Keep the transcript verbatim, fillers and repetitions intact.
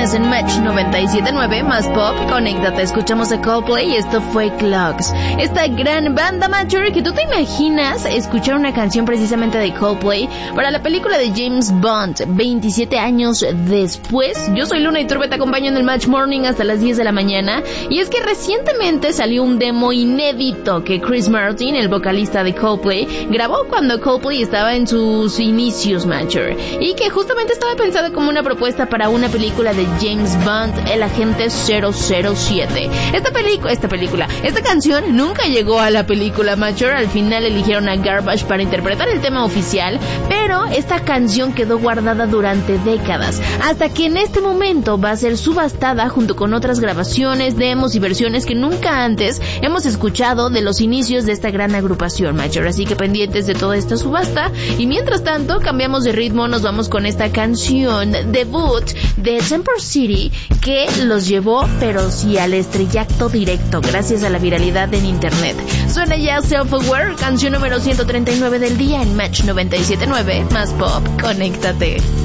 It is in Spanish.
viernes en Match noventa y siete punto nueve, más pop, conéctate, escuchamos a Coldplay y esto fue Clocks. Esta gran banda Matcher que tú te imaginas escuchar una canción precisamente de Coldplay para la película de James Bond, veintisiete años después. Yo soy Luna y Turbe, te acompaño en el Match Morning hasta las diez de la mañana. Y es que recientemente salió un demo inédito que Chris Martin, el vocalista de Coldplay, grabó cuando Coldplay estaba en sus inicios, Matcher, y que justamente estaba pensado como una propuesta para una película de James Bond, el agente cero cero siete. Esta película, esta película, esta canción nunca llegó a la película, Matcher. Al final eligieron a Garbage para interpretar el tema oficial, pero esta canción quedó guardada durante décadas, hasta que en este momento va a ser subastada junto con otras grabaciones, demos y versiones que nunca antes hemos escuchado de los inicios de esta gran agrupación, Matcher. Así que pendientes de toda esta subasta. Y mientras tanto, cambiamos de ritmo, nos vamos con esta canción debut de Temper City, que los llevó, pero sí, al estrellato directo, gracias a la viralidad en internet. Suena ya Self-Aware, canción número ciento treinta y nueve del día en Match noventa y siete punto nueve, más pop, conéctate.